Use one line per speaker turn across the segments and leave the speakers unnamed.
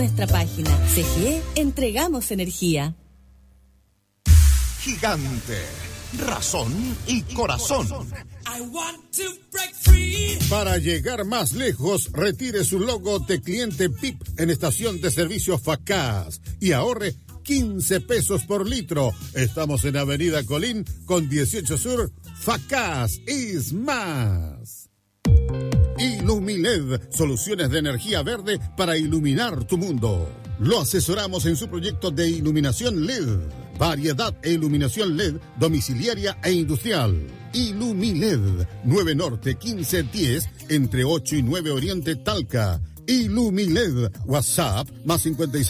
Nuestra página CGE, entregamos energía.
Gigante, razón y corazón. Para llegar más lejos, retire su logo de cliente PIP en estación de servicio Facaz y ahorre 15 pesos por litro. Estamos en Avenida Colín con 18 Sur. Facaz is más. Ilumiled, soluciones de energía verde para iluminar tu mundo. Lo asesoramos en su proyecto de iluminación LED. Variedad e iluminación LED domiciliaria e industrial. Ilumiled, 9 Norte 1510, entre 8 y 9 Oriente Talca. Ilumiled, WhatsApp, más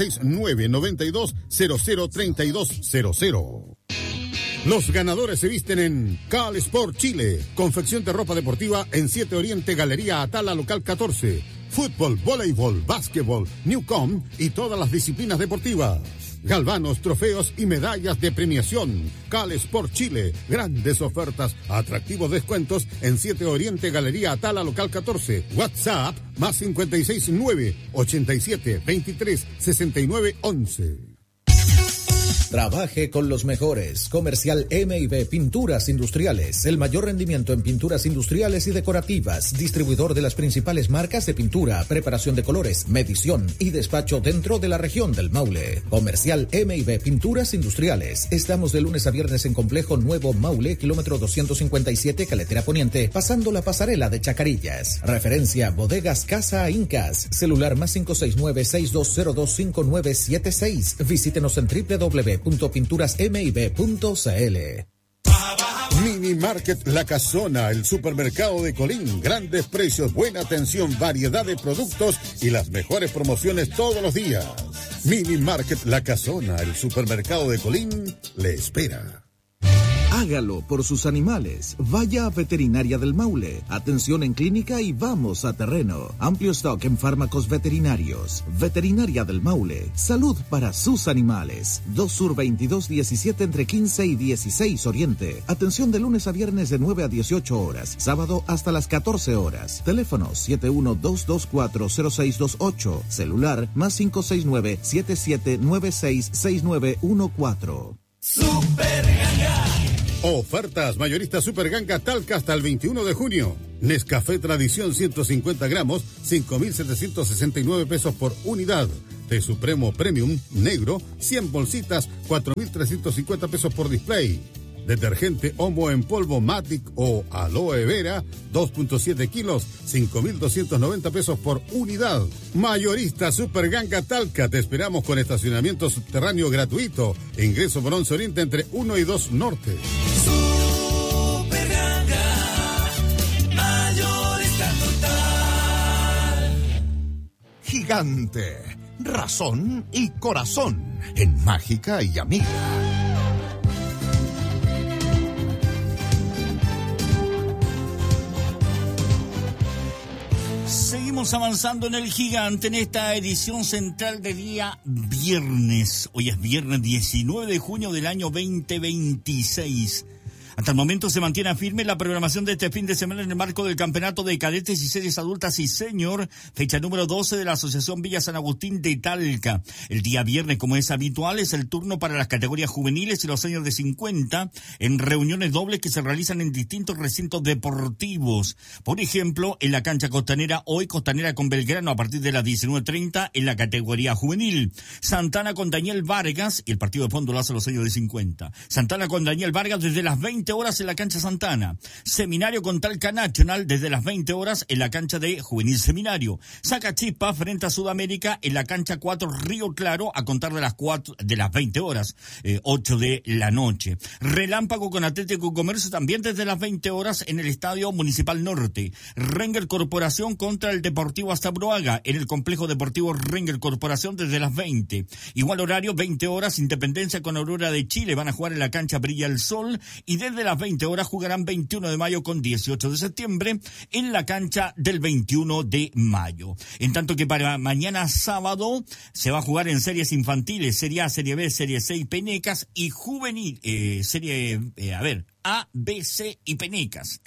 569-92003200. Los ganadores se visten en Cal Sport Chile, confección de ropa deportiva en 7 Oriente Galería Atala, local 14. Fútbol, voleibol, básquetbol, Newcom y todas las disciplinas deportivas. Galvanos, trofeos y medallas de premiación. Cal Sport Chile, grandes ofertas, atractivos descuentos en 7 Oriente Galería Atala, local 14. WhatsApp, más 569-87-23-69-11.
Trabaje con los mejores. Comercial M&B Pinturas Industriales. El mayor rendimiento en pinturas industriales y decorativas. Distribuidor de las principales marcas de pintura, preparación de colores, medición y despacho dentro de la región del Maule. Comercial M&B Pinturas Industriales. Estamos de lunes a viernes en Complejo Nuevo Maule, kilómetro 257, Caletera Poniente, pasando la pasarela de Chacarillas. Referencia Bodegas Casa Incas. Celular más 569-6202-5976. Visítenos en www.pinturasmib.cl.
Mini Market La Casona, el supermercado de Colín. Grandes precios, buena atención, variedad de productos y las mejores promociones todos los días. Mini Market La Casona, el supermercado de Colín, le espera.
Hágalo por sus animales. Vaya a Veterinaria del Maule. Atención en clínica y vamos a terreno. Amplio stock en fármacos veterinarios. Veterinaria del Maule. Salud para sus animales. 2 Sur 2217 entre 15 y 16 Oriente. Atención de lunes a viernes de 9 a 18 horas. Sábado hasta las 14 horas. Teléfono 712240628. Celular más 569-77966914.
Super Ganga. Ofertas mayoristas Super Ganga Talca hasta el 21 de junio. Nescafé Tradición 150 gramos, 5.769 pesos por unidad. Té Supremo Premium Negro, 100 bolsitas, 4.350 pesos por display. Detergente Omo en polvo Matic o Aloe Vera, 2.7 kilos, 5.290 pesos por unidad. Mayorista Super Ganga Talca, te esperamos con estacionamiento subterráneo gratuito. Ingreso por 11 Oriente entre 1 y 2 Norte.
Super Ganga, mayorista total.
Gigante, razón y corazón, en Mágica y Amiga.
Seguimos avanzando en el Gigante en esta edición central de día viernes. Hoy es viernes 19 de junio del año 2026. Hasta el momento se mantiene firme la programación de este fin de semana en el marco del Campeonato de Cadetes y Series Adultas y Senior, fecha número 12 de la Asociación Villa San Agustín de Talca. El día viernes, como es habitual, es el turno para las categorías juveniles y los seniors de 50 en reuniones dobles que se realizan en distintos recintos deportivos. Por ejemplo, en la cancha Costanera, hoy Costanera con Belgrano a partir de las 19:30 en la categoría juvenil. Santana con Daniel Vargas, y el partido de fondo lo hace los seniors de 50. Santana con Daniel Vargas desde las 20 horas en la cancha Santana. Seminario con Talca Nacional desde las 20 horas en la cancha de Juvenil Seminario. Sacachispa frente a Sudamérica en la cancha 4 Río Claro a contar de las 20 horas, 8 de la noche. Relámpago con Atlético Comercio también desde las 20 horas en el Estadio Municipal Norte. Renger Corporación contra el Deportivo Astabroaga en el Complejo Deportivo Renger Corporación desde las 20. Igual horario, 20 horas, Independencia con Aurora de Chile van a jugar en la cancha Brilla el Sol y desde las 20 horas jugarán 21 de mayo con 18 de septiembre en la cancha del 21 de mayo. En tanto que para mañana sábado se va a jugar en series infantiles, Serie A, Serie B, Serie C y Penecas y juvenil, A, B, C y Penecas, claro.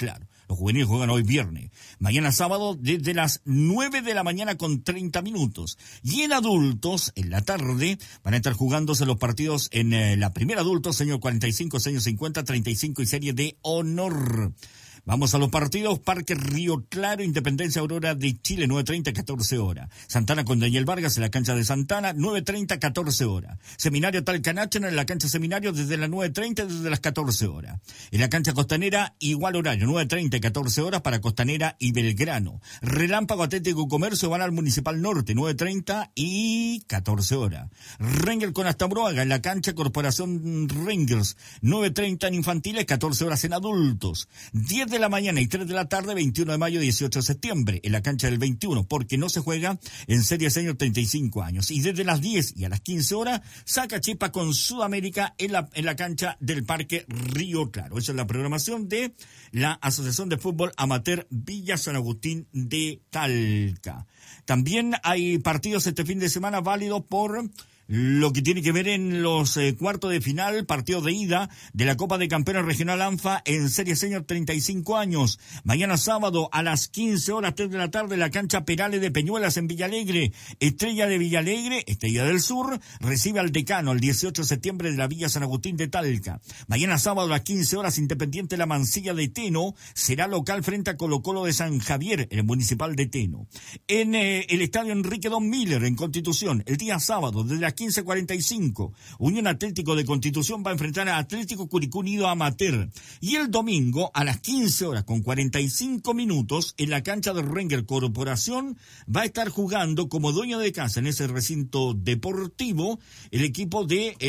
Los juveniles juegan hoy viernes. Mañana sábado desde las 9 de la mañana con 30 minutos. Y en adultos, en la tarde, van a estar jugándose los partidos en la primera adultos, señor 45, señor 50, 35 y serie de honor. Vamos a los partidos. Parque Río Claro, Independencia Aurora de Chile, 9:30, 14 horas. Santana con Daniel Vargas en la cancha de Santana, 9:30, 14 horas. Seminario Talcanáchena en la cancha Seminario desde las 9:30, desde las 14 horas. En la cancha Costanera, igual horario, 9:30, 14 horas para Costanera y Belgrano. Relámpago Atlético Comercio van al Municipal Norte, 9:30 y 14 horas. Rangers con Astabroaga en la cancha Corporación Rangers, 9:30 en infantiles, 14 horas en adultos. 10 de la mañana y 3 de la tarde, 21 de mayo, 18 de septiembre, en la cancha del 21, porque no se juega en serie senior 35 años. Y desde las 10 y a las 15 horas, saca chispa con Sudamérica en la cancha del Parque Río Claro. Esa es la programación de la Asociación de Fútbol Amateur Villa San Agustín de Talca. También hay partidos este fin de semana válidos por lo que tiene que ver en los cuartos de final, partido de ida de la Copa de Campeones Regional ANFA en Serie Senior 35 años. Mañana sábado a las 15 horas, 3 de la tarde, la cancha Perales de Peñuelas en Villalegre. Estrella de Villalegre, Estrella del Sur, recibe al Decano el 18 de septiembre de la Villa San Agustín de Talca. Mañana sábado a las 15 horas, Independiente La Mansilla de Teno será local frente a Colo Colo de San Javier, el Municipal de Teno. En el estadio Enrique Don Miller en Constitución, el día sábado, desde las 15:45, Unión Atlético de Constitución va a enfrentar a Atlético Curicó Unido Amateur. Y el domingo, a las 15 horas con 45 minutos, en la cancha de Rangers Corporación, va a estar jugando como dueño de casa en ese recinto deportivo, el equipo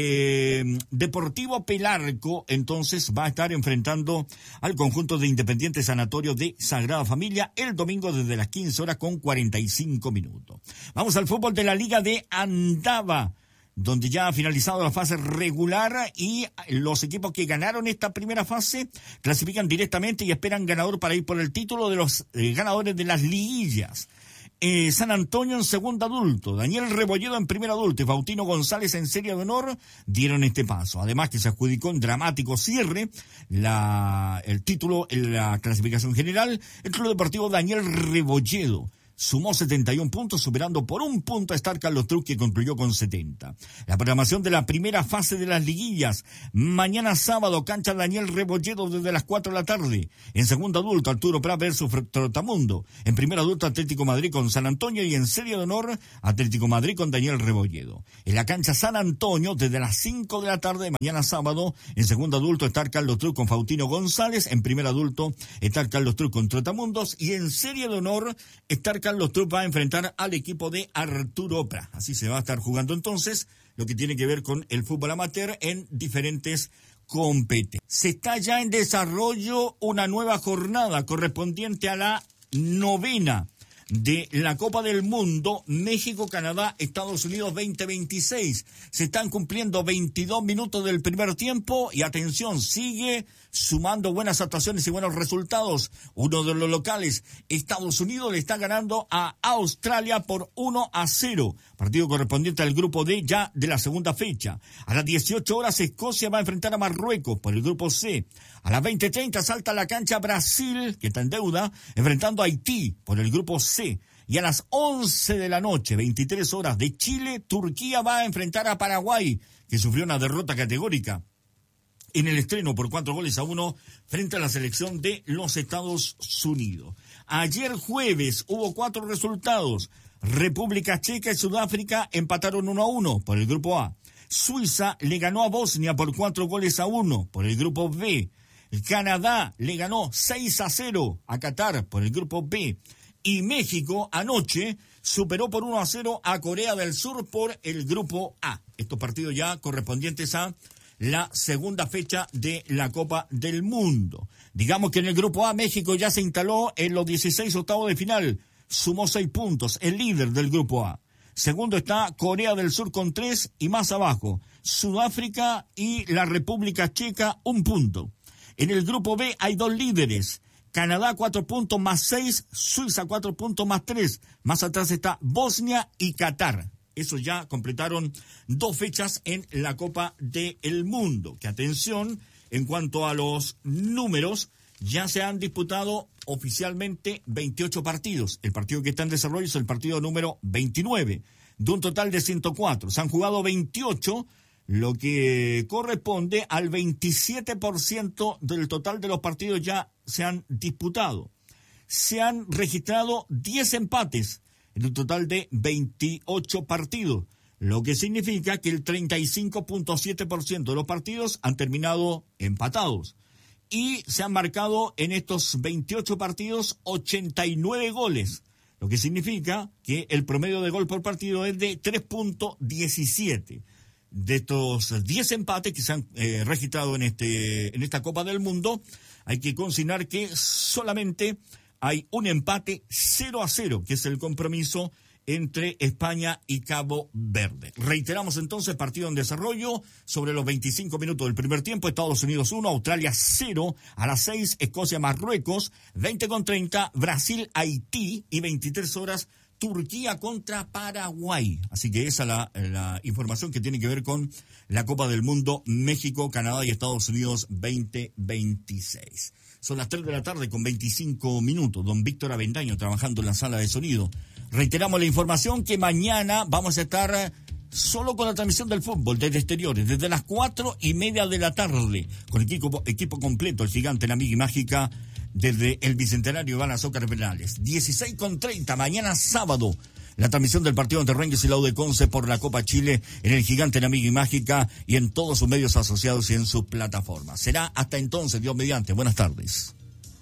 de Deportivo Pelarco. Entonces va a estar enfrentando al conjunto de Independiente Sanatorio de Sagrada Familia el domingo desde las 15 horas con 45 minutos. Vamos al fútbol de la Liga de Andava, donde ya ha finalizado la fase regular y los equipos que ganaron esta primera fase clasifican directamente y esperan ganador para ir por el título de los ganadores de las liguillas. San Antonio en segundo adulto, Daniel Rebolledo en primer adulto y Faustino González en serie de honor dieron este paso. Además que se adjudicó en dramático cierre el título en la clasificación general el Club Deportivo Daniel Rebolledo. Sumó 71 puntos, superando por un punto a Star Carlos Trujillo, que concluyó con 70. La programación de la primera fase de las liguillas. Mañana sábado, cancha Daniel Rebolledo desde las 4 de la tarde. En segundo adulto, Arturo Prat versus Trotamundo. En primer adulto, Atlético Madrid con San Antonio. Y en serie de honor, Atlético Madrid con Daniel Rebolledo. En la cancha San Antonio, desde las 5 de la tarde, mañana sábado. En segundo adulto, Star Carlos Trujillo con Faustino González. En primer adulto, Star Carlos Trujillo con Trotamundos. Y en serie de honor, Star Carlos Trujillo va a enfrentar al equipo de Arturo Prat. Así se va a estar jugando entonces lo que tiene que ver con el fútbol amateur en diferentes competencias. Se está ya en desarrollo una nueva jornada correspondiente a la 9ª de la Copa del Mundo México, Canadá, Estados Unidos 2026. Se están cumpliendo 22 minutos del primer tiempo y atención, sigue sumando buenas actuaciones y buenos resultados. Uno de los locales, Estados Unidos, le está ganando a Australia por 1-0. Partido correspondiente al grupo D ya de la segunda fecha. A las 18 horas Escocia va a enfrentar a Marruecos por el grupo C. A las 20:30 salta a la cancha Brasil, que está en deuda, enfrentando a Haití por el grupo C. Y a las 11 de la noche, 23 horas de Chile, Turquía va a enfrentar a Paraguay, que sufrió una derrota categórica en el estreno por 4-1 frente a la selección de los Estados Unidos. Ayer jueves hubo 4 resultados. República Checa y Sudáfrica empataron 1-1 por el grupo A. Suiza le ganó a Bosnia por 4-1 por el grupo B. Canadá le ganó 6-0 a Qatar por el grupo B. Y México anoche superó por 1-0 a Corea del Sur por el grupo A. Estos partidos ya correspondientes a la segunda fecha de la Copa del Mundo. Digamos que en el grupo A México ya se instaló en los 16 octavos de final. Sumó 6 puntos, el líder del grupo A. Segundo está Corea del Sur con 3 y más abajo Sudáfrica y la República Checa 1 punto. En el grupo B hay 2 líderes. Canadá 4 puntos más 6, Suiza 4 puntos más 3. Más atrás está Bosnia y Qatar. Esos ya completaron 2 fechas en la Copa del Mundo. Que atención, en cuanto a los números, ya se han disputado oficialmente 28 partidos. El partido que está en desarrollo es el partido número 29, de un total de 104. Se han jugado 28, lo que corresponde al 27% del total de los partidos ya se han disputado. Se han registrado 10 empates en un total de 28 partidos, lo que significa que el 35.7% de los partidos han terminado empatados. Y se han marcado en estos 28 partidos 89 goles, lo que significa que el promedio de gol por partido es de 3.17. De estos 10 empates que se han registrado en esta Copa del Mundo, hay que consignar que solamente hay un empate 0-0, que es el compromiso entre España y Cabo Verde. Reiteramos entonces, partido en desarrollo sobre los 25 minutos del primer tiempo. Estados Unidos 1, Australia 0, a las 6, Escocia, Marruecos, 20:30, Brasil, Haití, y 23 horas, Turquía contra Paraguay. Así que esa es la información que tiene que ver con la Copa del Mundo, México, Canadá y Estados Unidos 2026. Son las 3 de la tarde con 25 minutos. Don Víctor Avendaño trabajando en la sala de sonido. Reiteramos la información que mañana vamos a estar solo con la transmisión del fútbol desde exteriores, desde las 4:30 de la tarde, con equipo completo, el Gigante, la Amiga y Mágica, desde el Bicentenario Iván Azócar Penales. 16:30, mañana sábado, la transmisión del partido entre Rangers y la U de Conce por la Copa Chile en el Gigante, la Amiga y Mágica, y en todos sus medios asociados y en sus plataformas. Será hasta entonces, Dios mediante. Buenas tardes.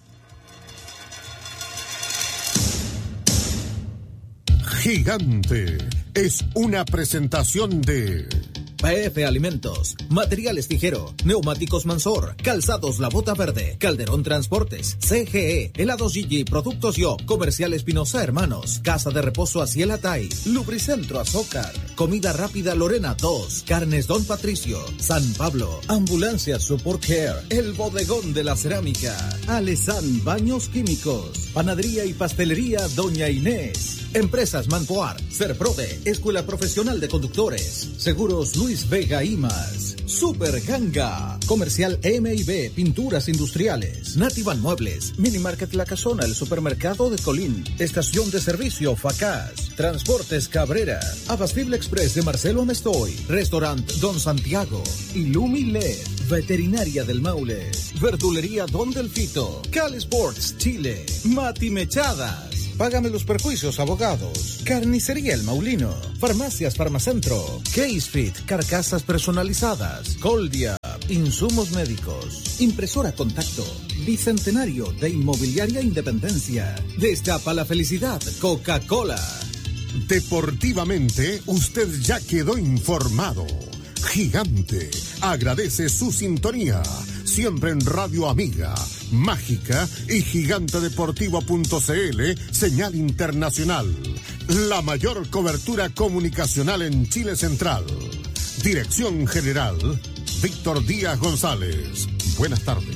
Gigante es una presentación de
PF Alimentos, Materiales Tijero, Neumáticos Mansor, Calzados La Bota Verde, Calderón Transportes, CGE, Helados Gigi, Productos Yo, Comercial Espinosa Hermanos, Casa de Reposo Asiel Atay, Lubricentro Azócar, Comida Rápida Lorena 2, Carnes Don Patricio, San Pablo, Ambulancia Support Care, El Bodegón de la Cerámica, Alesan Baños Químicos, Panadería y Pastelería Doña Inés, Empresas Manpoar, Serprode, Escuela Profesional de Conductores, Seguros Luis Vega y más, Super Ganga, Comercial M&B, Pinturas Industriales, Nativan Muebles, Mini Market La Casona, el Supermercado de Colín, Estación de Servicio Facaz, Transportes Cabrera, Abastible Express de Marcelo Amestoy, Restaurant Don Santiago, Illumi LED, Veterinaria del Maule, Verdulería Don Delfito, Cali Sports Chile, Mati Mechadas, Págame los Perjuicios Abogados, Carnicería El Maulino, Farmacias Farmacentro, Casefit, Carcasas Personalizadas, Coldia, Insumos Médicos, Impresora Contacto, Bicentenario de Inmobiliaria Independencia, Destapa la Felicidad, Coca-Cola.
Deportivamente, usted ya quedó informado. Gigante agradece su sintonía, siempre en Radio Amiga, Mágica y gigantedeportivo.cl, señal internacional. La mayor cobertura comunicacional en Chile Central. Dirección General, Víctor Díaz González. Buenas tardes.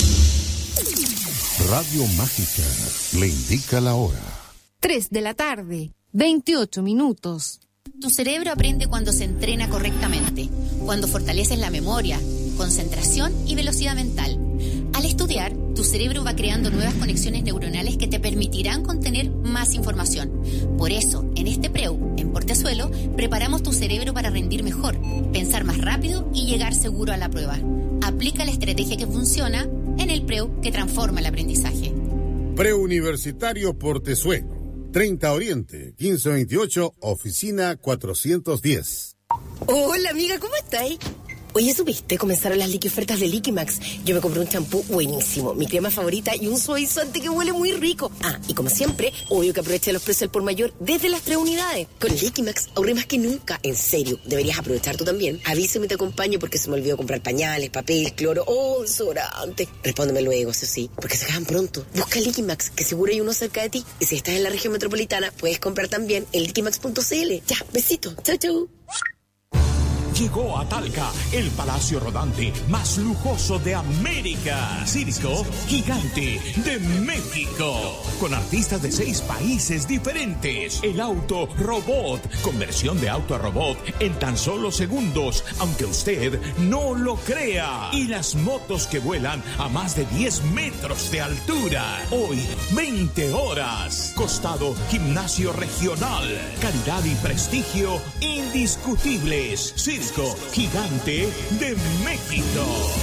Radio Mágica le indica la hora.
3 de la tarde, 28 minutos.
Tu cerebro aprende cuando se entrena correctamente, cuando fortaleces la memoria, concentración y velocidad mental. Al estudiar, tu cerebro va creando nuevas conexiones neuronales que te permitirán contener más información. Por eso, en este PREU, en Portezuelo, preparamos tu cerebro para rendir mejor, pensar más rápido y llegar seguro a la prueba. Aplica la estrategia que funciona en el PREU que transforma el aprendizaje.
Preuniversitario Portezuelo, 30 Oriente, 1528, oficina 410.
Hola amiga, ¿cómo estáis? Oye, ¿supiste? Comenzaron las liqui ofertas de Liquimax. Yo me compré un champú buenísimo, mi crema favorita y un suavizante que huele muy rico. Ah, y como siempre, obvio que aproveché los precios al por mayor desde las 3 unidades. Con Liquimax ahorré más que nunca. En serio, deberías aprovechar tú también. Avísame y te acompaño porque se me olvidó comprar pañales, papel, cloro o desodorante. Respóndeme luego, eso sí, porque se acaban pronto. Busca Liquimax, que seguro hay uno cerca de ti. Y si estás en la región metropolitana, puedes comprar también en liquimax.cl. Ya, besito. Chau, chau.
Llegó a Talca el palacio rodante más lujoso de América. Circo Gigante de México. Con artistas de 6 países diferentes. El auto robot. Conversión de auto a robot en tan solo segundos, aunque usted no lo crea. Y las motos que vuelan a más de 10 metros de altura. Hoy, 20 horas. Costado Gimnasio Regional. Calidad y prestigio indiscutibles. Circo Gigante de México.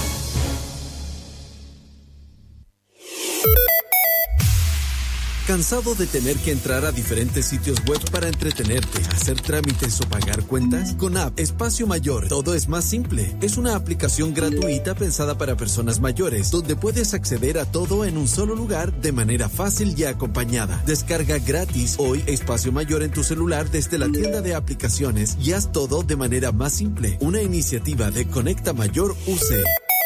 ¿Cansado de tener que entrar a diferentes sitios web para entretenerte, hacer trámites o pagar cuentas? Con App Espacio Mayor, todo es más simple. Es una aplicación gratuita pensada para personas mayores, donde puedes acceder a todo en un solo lugar de manera fácil y acompañada. Descarga gratis hoy Espacio Mayor en tu celular desde la tienda de aplicaciones y haz todo de manera más simple. Una iniciativa de Conecta Mayor UC.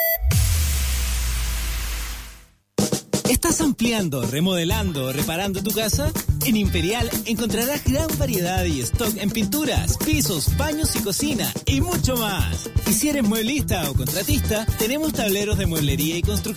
¿Estás ampliando, remodelando o reparando tu casa? En Imperial encontrarás gran variedad y stock en pinturas, pisos, baños y cocina y mucho más. Y si eres mueblista o contratista, tenemos tableros de mueblería y construcción